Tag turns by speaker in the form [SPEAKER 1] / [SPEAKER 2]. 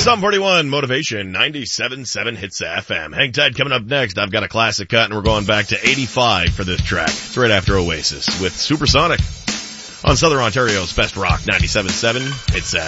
[SPEAKER 1] 741 Motivation 97.7 Hits FM. Hang tight, coming up next, I've got a classic cut and we're going back to 85 for this track. It's right after Oasis with Supersonic on Southern Ontario's Best Rock 97.7 Hits FM.